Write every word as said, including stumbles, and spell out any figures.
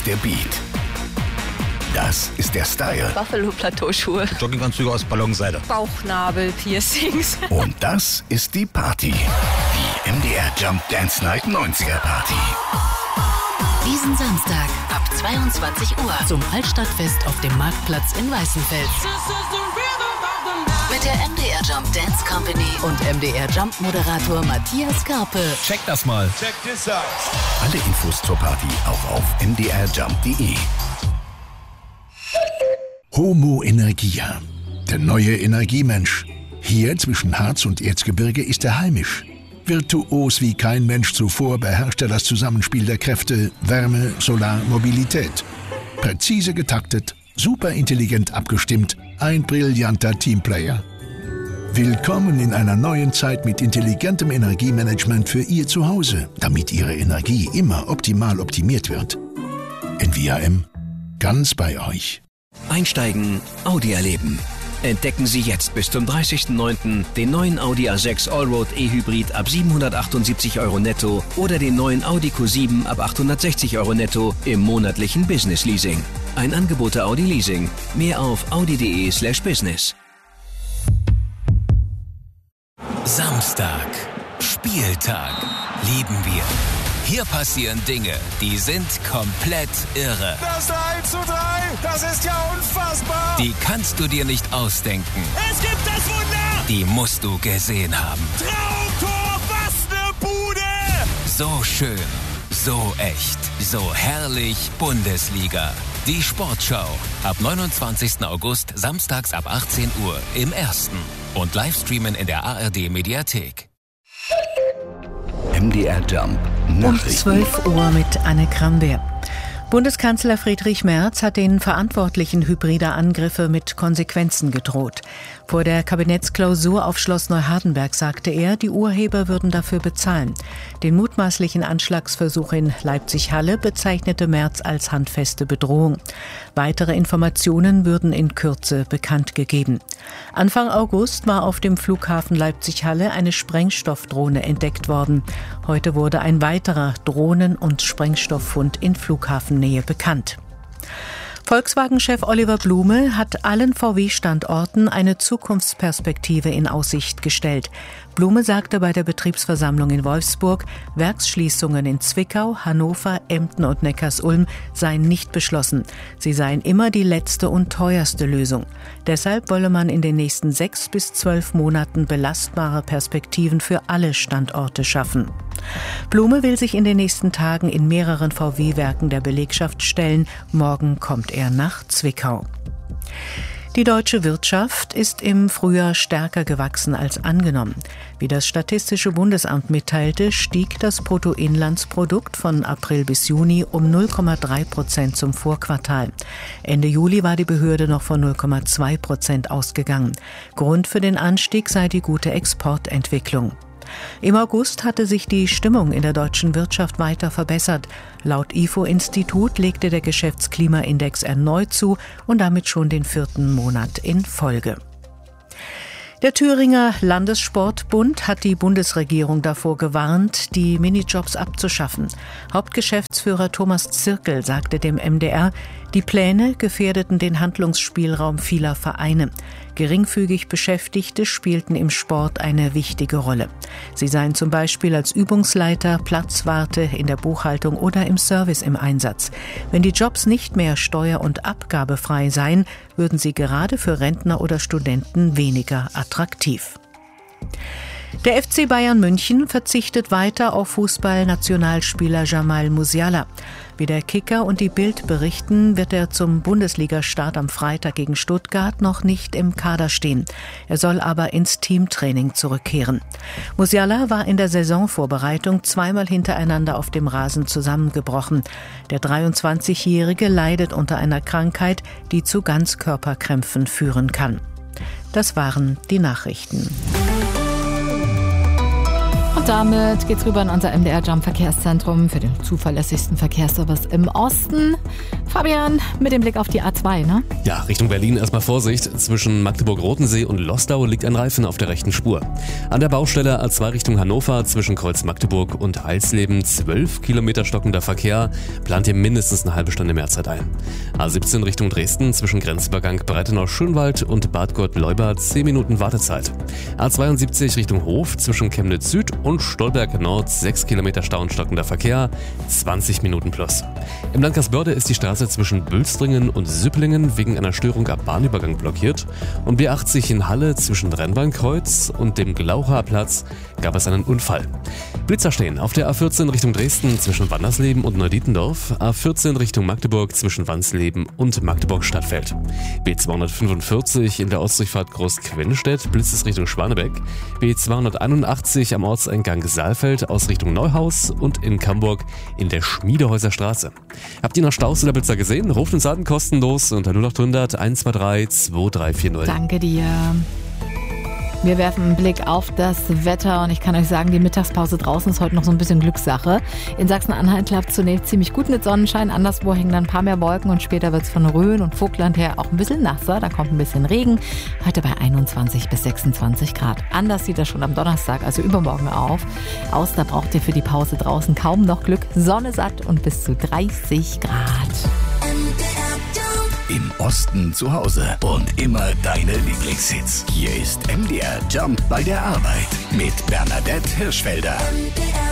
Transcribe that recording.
ist der Beat. Das ist der Style. Buffalo-Plateauschuhe. Jogginganzüge aus Ballonseide. Bauchnabel-Piercings. Und das ist die Party. Die M D R Jump Dance Night neunziger Party. Diesen Samstag ab zweiundzwanzig Uhr zum Altstadtfest auf dem Marktplatz in Weißenfels. Mit der M D R Jump Dance Company und M D R Jump Moderator Matthias Karpe. Check das mal. Check this out. Alle Infos zur Party auch auf m d r jump punkt d e. Homo Energia, der neue Energiemensch. Hier zwischen Harz und Erzgebirge ist er heimisch. Virtuos wie kein Mensch zuvor beherrscht er das Zusammenspiel der Kräfte Wärme, Solar, Mobilität. Präzise getaktet, superintelligent abgestimmt, ein brillanter Teamplayer. Willkommen in einer neuen Zeit mit intelligentem Energiemanagement für Ihr Zuhause, damit Ihre Energie immer optimal optimiert wird. N V A M, ganz bei euch. Einsteigen, Audi erleben. Entdecken Sie jetzt bis zum dreißigsten neunten den neuen Audi A sechs Allroad E-Hybrid ab siebenhundertachtundsiebzig Euro netto oder den neuen Audi Q sieben ab achthundertsechzig Euro netto im monatlichen Business Leasing. Ein Angebot der Audi Leasing. Mehr auf audi punkt de slash business. Samstag, Spieltag, lieben wir. Hier passieren Dinge, die sind komplett irre. Das eins zu drei, das ist ja unfassbar. Die kannst du dir nicht ausdenken. Es gibt das Wunder. Die musst du gesehen haben. Traumtor, was ne Bude. So schön, so echt, so herrlich Bundesliga. Die Sportschau. Ab neunundzwanzigsten August, samstags ab achtzehn Uhr im Ersten. Und Livestreamen in der A R D-Mediathek. M D R Jump Nachrichten. Um zwölf Uhr mit Anne Krambeer. Bundeskanzler Friedrich Merz hat den Verantwortlichen hybrider Angriffe mit Konsequenzen gedroht. Vor der Kabinettsklausur auf Schloss Neuhardenberg sagte er, die Urheber würden dafür bezahlen. Den mutmaßlichen Anschlagsversuch in Leipzig-Halle bezeichnete Merz als handfeste Bedrohung. Weitere Informationen würden in Kürze bekannt gegeben. Anfang August war auf dem Flughafen Leipzig-Halle eine Sprengstoffdrohne entdeckt worden. Heute wurde ein weiterer Drohnen- und Sprengstofffund in Flughafennähe bekannt. Volkswagen-Chef Oliver Blume hat allen V W-Standorten eine Zukunftsperspektive in Aussicht gestellt. Blume sagte bei der Betriebsversammlung in Wolfsburg, Werksschließungen in Zwickau, Hannover, Emden und Neckarsulm seien nicht beschlossen. Sie seien immer die letzte und teuerste Lösung. Deshalb wolle man in den nächsten sechs bis zwölf Monaten belastbare Perspektiven für alle Standorte schaffen. Blume will sich in den nächsten Tagen in mehreren V W-Werken der Belegschaft stellen. Morgen kommt er nach Zwickau. Die deutsche Wirtschaft ist im Frühjahr stärker gewachsen als angenommen. Wie das Statistische Bundesamt mitteilte, stieg das Bruttoinlandsprodukt von April bis Juni um null Komma drei Prozent zum Vorquartal. Ende Juli war die Behörde noch von null Komma zwei Prozent ausgegangen. Grund für den Anstieg sei die gute Exportentwicklung. Im August hatte sich die Stimmung in der deutschen Wirtschaft weiter verbessert. Laut I F O-Institut legte der Geschäftsklimaindex erneut zu und damit schon den vierten Monat in Folge. Der Thüringer Landessportbund hat die Bundesregierung davor gewarnt, die Minijobs abzuschaffen. Hauptgeschäftsführer Thomas Zirkel sagte dem M D R, die Pläne gefährdeten den Handlungsspielraum vieler Vereine. Geringfügig Beschäftigte spielten im Sport eine wichtige Rolle. Sie seien zum Beispiel als Übungsleiter, Platzwarte, in der Buchhaltung oder im Service im Einsatz. Wenn die Jobs nicht mehr steuer- und abgabefrei seien, würden sie gerade für Rentner oder Studenten weniger attraktiv. Der F C Bayern München verzichtet weiter auf Fußballnationalspieler Jamal Musiala. Wie der Kicker und die Bild berichten, wird er zum Bundesligastart am Freitag gegen Stuttgart noch nicht im Kader stehen. Er soll aber ins Teamtraining zurückkehren. Musiala war in der Saisonvorbereitung zweimal hintereinander auf dem Rasen zusammengebrochen. Der dreiundzwanzigjährige leidet unter einer Krankheit, die zu Ganzkörperkrämpfen führen kann. Das waren die Nachrichten. Und damit geht's rüber in unser M D R Jump Verkehrszentrum für den zuverlässigsten Verkehrsservice im Osten. Fabian, mit dem Blick auf die A zwei, ne? Ja, Richtung Berlin erstmal Vorsicht. Zwischen Magdeburg-Rotensee und Lostau liegt ein Reifen auf der rechten Spur. An der Baustelle A zwei Richtung Hannover zwischen Kreuz Magdeburg und Heilsleben zwölf Kilometer stockender Verkehr. Plant ihr mindestens eine halbe Stunde Mehrzeit ein. A siebzehn Richtung Dresden zwischen Grenzübergang Breitenau-Schönwald und Bad Gott-Leuba zehn Minuten Wartezeit. A zweiundsiebzig Richtung Hof zwischen Chemnitz Süd und Stolberg Nord sechs Kilometer Stau und stockender Verkehr, zwanzig Minuten plus. Im Landkreis Börde ist die Straße zwischen Bülstringen und Süpplingen wegen einer Störung am Bahnübergang blockiert. Und B achtzig in Halle zwischen Rennbahnkreuz und dem Glaucher Platz gab es einen Unfall. Blitzer stehen auf der A vierzehn Richtung Dresden zwischen Wandersleben und Neudietendorf, A vierzehn Richtung Magdeburg zwischen Wansleben und Magdeburg-Stadtfeld. B zweihundertfünfundvierzig in der Ostdurchfahrt Groß-Quennstedt blitzt es Richtung Schwanebeck, B zweihunderteinundachtzig am Ortseingang Saalfeld aus Richtung Neuhaus und in Camburg in der Schmiedehäuser Straße. Habt ihr noch Staus oder Blitzer gesehen? Ruft uns an, kostenlos unter null acht hundert eins zwei drei zwei drei vier null. Danke dir. Wir werfen einen Blick auf das Wetter und ich kann euch sagen, die Mittagspause draußen ist heute noch so ein bisschen Glückssache. In Sachsen-Anhalt klappt es zunächst ziemlich gut mit Sonnenschein, anderswo hängen dann ein paar mehr Wolken und später wird es von Rhön und Vogtland her auch ein bisschen nasser, da kommt ein bisschen Regen. Heute bei einundzwanzig bis sechsundzwanzig Grad. Anders sieht das schon am Donnerstag, also übermorgen auf. Aus, da braucht ihr für die Pause draußen kaum noch Glück. Sonne satt und bis zu dreißig Grad. Im Osten zu Hause und immer deine Lieblingshits. Hier ist M D R Jump bei der Arbeit mit Bernadette Hirschfelder.